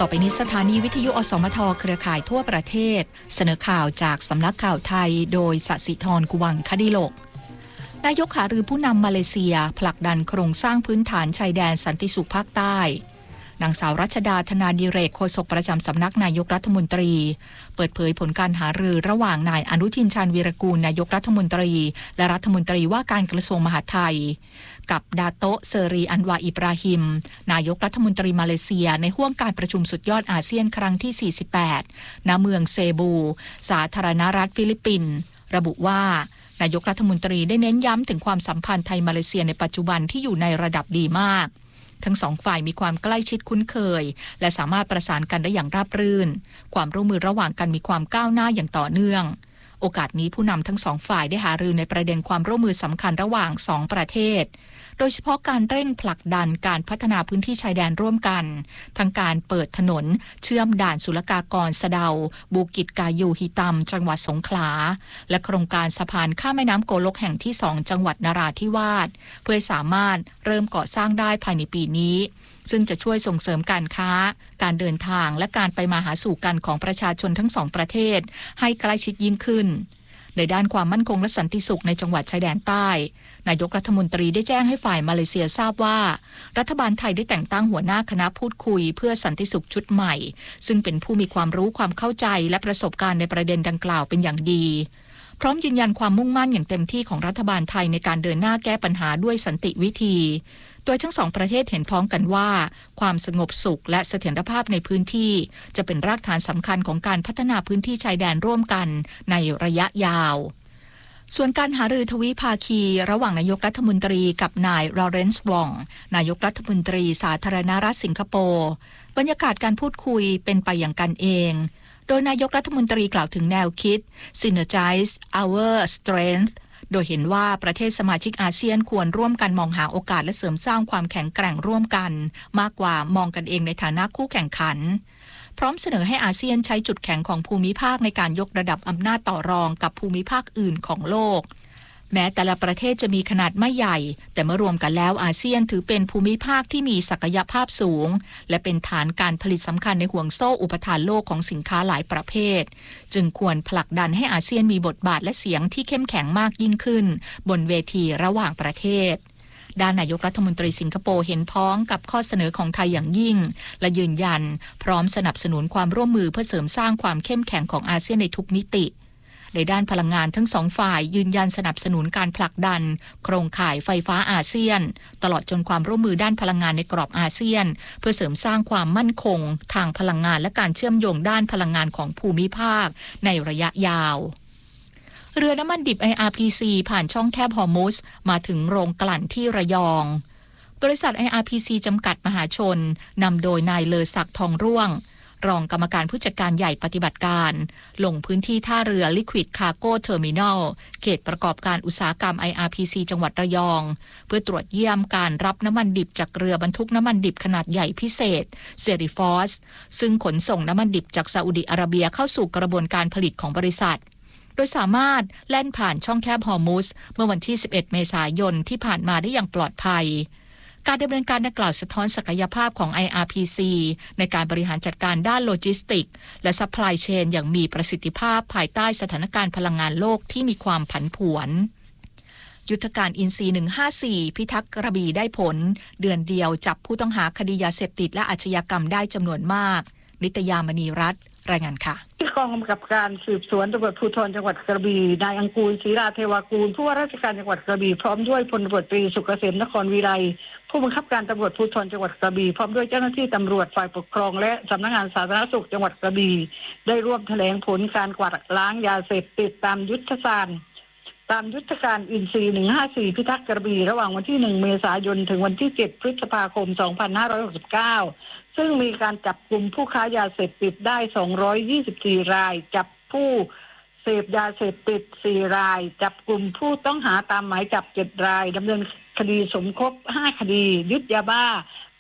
ต่อไปนี้สถานีวิทยุอสมทเครือข่ายทั่วประเทศเสนอข่าวจากสำนักข่าวไทยโดยสศิธร กุวังคดิโลกนายกหารือผู้นำมาเลเซียผลักดันโครงสร้างพื้นฐานชายแดนสันติสุขภาคใต้นางสาวรัชดาธนาดิเรกโฆษกประจำสำนักนายกรัฐมนตรีเปิดเผยผลการหารือระหว่างนายอนุทินชาญวีรกูลนายกรัฐมนตรีและรัฐมนตรีว่าการกระทรวงมหาดไทยกับดาโตะเซรีอันวาอิบราฮิมนายกรัฐมนตรีมาเลเซียในห้วงการประชุมสุดยอดอาเซียนครั้งที่48ณเมืองเซบูสาธารณรัฐฟิลิปปินส์ระบุว่านายกรัฐมนตรีได้เน้นย้ำถึงความสัมพันธ์ไทยมาเลเซียในปัจจุบันที่อยู่ในระดับดีมากทั้งสองฝ่ายมีความใกล้ชิดคุ้นเคยและสามารถประสานกันได้อย่างราบรื่นความร่วมมือระหว่างกันมีความก้าวหน้าอย่างต่อเนื่องโอกาสนี้ผู้นำทั้งสองฝ่ายได้หารือในประเด็นความร่วมมือสำคัญระหว่างสองประเทศโดยเฉพาะการเร่งผลักดันการพัฒนาพื้นที่ชายแดนร่วมกันทั้งการเปิดถนนเชื่อมด่านศุลกากรสะเดาบูกิจกายูฮิตัมจังหวัดสงขลาและโครงการสะพานข้ามแม่น้ำโกลกแห่งที่2จังหวัดนราธิวาสเพื่อสามารถเริ่มก่อสร้างได้ภายในปีนี้ซึ่งจะช่วยส่งเสริมการค้าการเดินทางและการไปมาหาสู่กันของประชาชนทั้งสองประเทศให้ใกล้ชิดยิ่งขึ้นในด้านความมั่นคงและสันติสุขในจังหวัดชายแดนใต้นายกรัฐมนตรีได้แจ้งให้ฝ่ายมาเลเซียทราบว่ารัฐบาลไทยได้แต่งตั้งหัวหน้าคณะพูดคุยเพื่อสันติสุขชุดใหม่ซึ่งเป็นผู้มีความรู้ความเข้าใจและประสบการณ์ในประเด็นดังกล่าวเป็นอย่างดีพร้อมยืนยันความมุ่งมั่นอย่างเต็มที่ของรัฐบาลไทยในการเดินหน้าแก้ปัญหาด้วยสันติวิธีโดยทั้งสองประเทศเห็นพ้องกันว่าความสงบสุขและเสถียรภาพในพื้นที่จะเป็นรากฐานสำคัญของการพัฒนาพื้นที่ชายแดนร่วมกันในระยะยาวส่วนการหารือทวิภาคีระหว่างนายกรัฐมนตรีกับนายลอเรนซ์ วองนายกรัฐมนตรีสาธารณรัฐสิงคโปร์บรรยากาศการพูดคุยเป็นไปอย่างกันเองโดยนายกรัฐมนตรีกล่าวถึงแนวคิด Synergize Our Strength โดยเห็นว่าประเทศสมาชิกอาเซียนควรร่วมกันมองหาโอกาสและเสริมสร้างความแข็งแกร่งร่วมกันมากกว่ามองกันเองในฐานะคู่แข่งขันพร้อมเสนอให้อาเซียนใช้จุดแข็งของภูมิภาคในการยกระดับอำนาจต่อรองกับภูมิภาคอื่นของโลกแม้แต่ละประเทศจะมีขนาดไม่ใหญ่แต่เมื่อรวมกันแล้วอาเซียนถือเป็นภูมิภาคที่มีศักยภาพสูงและเป็นฐานการผลิตสำคัญในห่วงโซ่อุปทานโลกของสินค้าหลายประเภทจึงควรผลักดันให้อาเซียนมีบทบาทและเสียงที่เข้มแข็งมากยิ่งขึ้นบนเวทีระหว่างประเทศด้านนายกรัฐมนตรีสิงคโปร์เห็นพ้องกับข้อเสนอของไทยอย่างยิ่งและยืนยันพร้อมสนับสนุนความร่วมมือเพื่อเสริมสร้างความเข้มแข็งของอาเซียนในทุกมิติในด้านพลังงานทั้งสองฝ่ายยืนยันสนับสนุนการผลักดันโครงข่ายไฟฟ้าอาเซียนตลอดจนความร่วมมือด้านพลังงานในกรอบอาเซียนเพื่อเสริมสร้างความมั่นคงทางพลังงานและการเชื่อมโยงด้านพลังงานของภูมิภาคในระยะยาวเรือน้ำมันดิบ IRPC ผ่านช่องแคบฮอร์มุซมาถึงโรงกลั่นที่ระยองบริษัท IRPC จำกัดมหาชนนำโดยนายเลอศักดิ์ทองร่วงรองกรรมการผู้จัดการใหญ่ปฏิบัติการลงพื้นที่ท่าเรือ Liquid Cargo Terminal เขตประกอบการอุตสาหกรรม IRPC จังหวัดระยองเพื่อตรวจเยี่ยมการรับน้ำมันดิบจากเรือบรรทุกน้ำมันดิบขนาดใหญ่พิเศษเซริฟอสซึ่งขนส่งน้ำมันดิบจากซาอุดิอาระเบียเข้าสู่กระบวนการผลิตของบริษัทโดยสามารถแล่นผ่านช่องแคบฮอร์มุซเมื่อวันที่11เมษายนที่ผ่านมาได้อย่างปลอดภัยการดำเนินการดังกล่าวสะท้อนศักยภาพของ IRPC ในการบริหารจัดการด้านโลจิสติกและซัพพลายเชนอย่างมีประสิทธิภาพภายใต้สถานการณ์พลังงานโลกที่มีความผันผวนยุทธการอินทรีย์154พิทักษ์กระบี่ได้ผลเดือนเดียวจับผู้ต้องหาคดียาเสพติดและอาชญากรรมได้จำนวนมากนิตยามณีรัตน์รายงานค่ะที่กองกำกับการสืบสวนตำรวจภูธรจังหวัดกระบี่นายอังกูลศรีราเทวากูลผู้ว่าราชการจังหวัดกระบี่พร้อมด้วยพลตำรวจตรีสุกเกษมนครวิไลผู้บังคับการตำรวจภูธรจังหวัดกระบี่พร้อมด้วยเจ้าหน้าที่ตำรวจฝ่ายปกครองและสำนักงานสาธารณสุขจังหวัดกระบี่ได้ร่วมแถลงผลการกวาดล้างยาเสพติดตามยุทธการอินทรีย์154พิทักษ์กระบี่ระหว่างวันที่1เมษายนถึงวันที่7พฤษภาคม2569ซึ่งมีการจับกลุ่มผู้ค้ายาเสพติดได้224รายจับผู้เสพยาเสพติด4รายจับกลุ่มผู้ต้องหาตามหมายจับ7รายดำเนินคดีสมคบ5คดียึดยาบ้า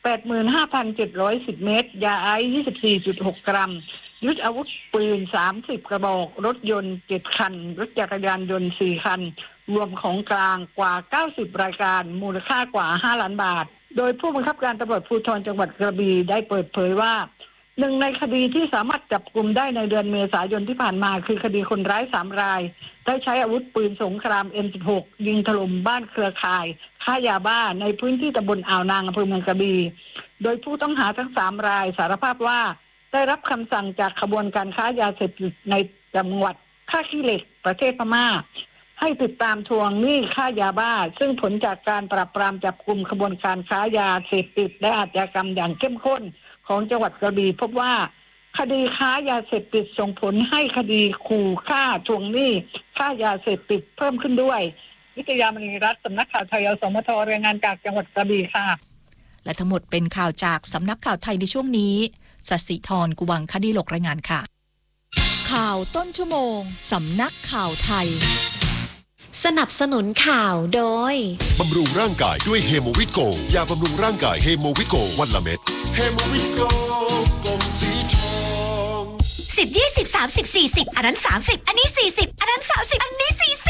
85,710 เม็ดยาไอซ์ 24.6 กรัมยึดอาวุธปืน30กระบอกรถยนต์7คันรถจักรยานยนต์4คันรวมของกลางกว่า90รายการมูลค่ากว่า5ล้านบาทโดยผู้บังคับการตำรวจภูธรจังหวัดกระบี่ได้เปิดเผยว่าหนึ่งในคดีที่สามารถจับกุมได้ในเดือนเมษายนที่ผ่านมาคือคดีคนร้าย3 รายได้ใช้อาวุธปืนสงคราม M16 ยิงถล่มบ้านเครือข่ายค้ายาบ้าในพื้นที่ตำบลอ่าวนางอำเภอเมืองกระบี่โดยผู้ต้องหาทั้ง3 รายสารภาพว่าได้รับคำสั่งจากขบวนการค้ายาเสพติดในจังหวัดท่าขี้เหล็กประเทศพม่าให้ติดตามทวงหนี้ค่ายาบ้าซึ่งผลจากการปราบปรามจับกุมขบวนการค้ายาเสพติดและอาชญากรรมอย่างเข้มข้นของจังหวัดกระบี่พบว่าคดีค้ายาเสพติดส่งผลให้คดีขู่ฆ่าทวงหนี้ค่ายาเสพติดเพิ่มขึ้นด้วยวิทยามณีรัตน์สำนักข่าวไทยอสมทรายงานจากจังหวัดกระบี่ค่ะและทั้งหมดเป็นข่าวจากสำนักข่าวไทยในช่วงนี้ศศิธร กุวังคดีโลกรายงานค่ะข่าวต้นชั่วโมงสำนักข่าวไทยสนับสนุนข่าวโดยบำรุงร่างกายด้วยเฮโมวิตโกยาบำรุงร่างกายเฮโมวิตโกวันละเม็ดเฮโมวิตโกกลมสีทอง 10 20 30 40อันนั้น30อันนี้40อันนั้น30อันนี้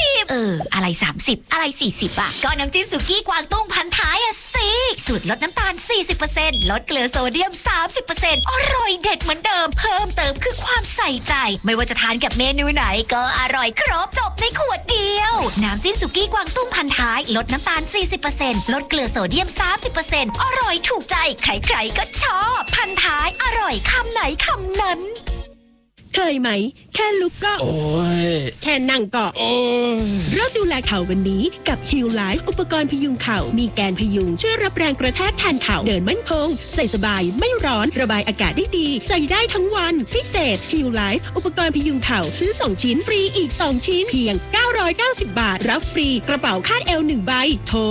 40อะไร30อะไร40อ่ะก็น้ำจิ้มสุกี้กวางตุ้งพันท้ายอ่ะสิสูตรลดน้ำตาล 40% ลดเกลือโซเดียม 30% อร่อยเด็ดเหมือนเดิมเพิ่มเติมคือความใส่ใจไม่ว่าจะทานกับเมนูไหนก็อร่อยครบจบในขวดเดียวน้ำจิ้มสุกี้กวางตุ้งพันท้ายลดน้ำตาล 40% ลดเกลือโซเดียม 30% อร่อยถูกใจใครๆก็ชอบพันท้ายอร่อยคำไหนคำนั้นเคยไหมแค่ลุกก็โอ้ยแค่นั่งก็โอ้ยเริ่มดูแลเข่าวันนี้กับ Heal Life อุปกรณ์พยุงเข่ามีแกนพยุงช่วยรับแรงกระแทกแทนเข่าเดินมั่นคงใส่สบายไม่ร้อนระบายอากาศได้ดีใส่ได้ทั้งวันพิเศษ Heal Life อุปกรณ์พยุงเข่าซื้อ2 ชิ้นฟรีอีก2 ชิ้นเพียง990 บาทรับฟรีกระเป๋าคาดเอว1ใบโทร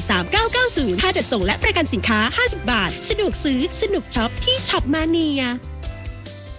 02-114-3990ค่าจัดส่งและประกันสินค้า50 บาทสะดวกซื้อสนุกช็อปที่ช็อปมาเนีย